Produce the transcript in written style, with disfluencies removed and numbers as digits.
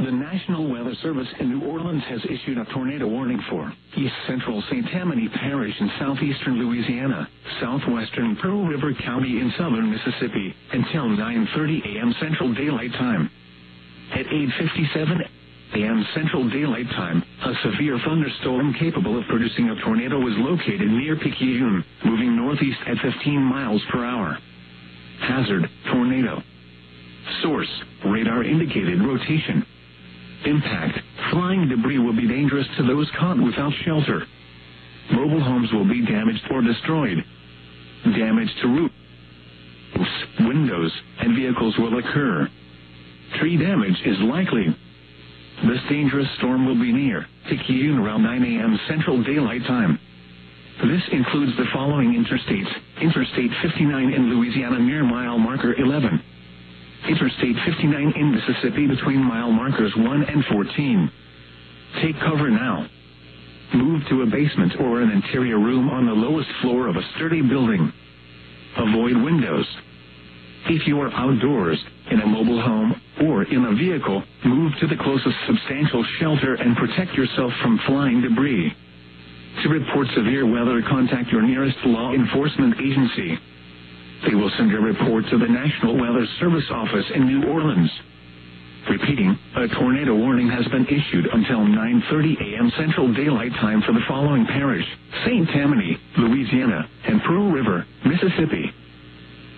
The National Weather Service in New Orleans has issued a tornado warning for East Central St. Tammany Parish in southeastern Louisiana, southwestern Pearl River County in southern Mississippi, until 9:30 a.m. Central Daylight Time. At 8:57 a.m. Central Daylight Time, a severe thunderstorm capable of producing a tornado was located near Picayune, moving northeast at 15 miles per hour. Hazard, tornado. Source, radar indicated rotation. Impact, flying debris will be dangerous to those caught without shelter. Mobile homes will be damaged or destroyed. Damage to roofs, windows, and vehicles will occur. Tree damage is likely. This dangerous storm will be near Picayune around 9 a.m. Central Daylight Time. This includes the following interstates: Interstate 59 in Louisiana near mile marker 11. Interstate 59 in Mississippi between mile markers 1 and 14. Take cover now. Move to a basement or an interior room on the lowest floor of a sturdy building. Avoid windows. If you are outdoors, in a mobile home, or in a vehicle, move to the closest substantial shelter and protect yourself from flying debris. To report severe weather, contact your nearest law enforcement agency. They will send a report to the National Weather Service office in New Orleans. Repeating, a tornado warning has been issued until 9:30 a.m. Central Daylight Time for the following parish: St. Tammany, Louisiana, and Pearl River, Mississippi.